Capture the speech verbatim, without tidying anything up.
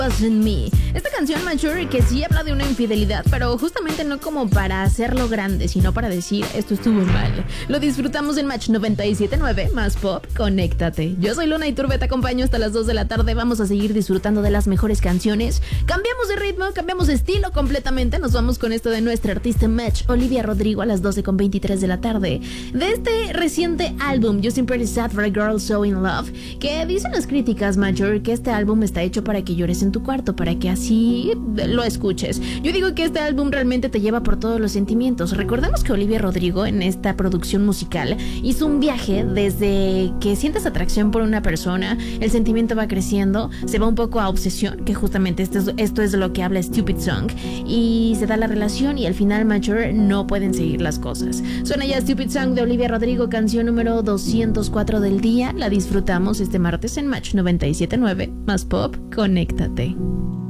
Wasn't Me. Esta canción Mature que sí habla de una infidelidad, pero justamente no como para hacerlo grande, sino para decir esto estuvo mal. Lo disfrutamos en Match noventa y siete punto nueve, más pop, conéctate. Yo soy Luna Iturbe, te acompaño hasta las dos de la tarde. Vamos a seguir disfrutando de las mejores canciones. Cambiamos de ritmo, cambiamos de estilo completamente. Nos vamos con esto de nuestra artista Match, Olivia Rodrigo, a las doce con veintitrés de la tarde. De este reciente álbum, Just Pretty Sad for a Girl So In Love, que dicen las críticas, Mature, que este álbum está hecho para que llores en tu cuarto, para que así lo escuches. Yo digo que este álbum realmente te lleva por todos los sentimientos. Recordemos que Olivia Rodrigo en esta producción musical hizo un viaje desde que sientes atracción por una persona, el sentimiento va creciendo, se va un poco a obsesión, que justamente esto es, esto es de lo que habla Stupid Song, y se da la relación y al final, Mature, no pueden seguir las cosas. Suena ya Stupid Song de Olivia Rodrigo, canción número doscientos cuatro del día. La disfrutamos este martes en Match noventa y siete punto nueve, más pop, conéctate.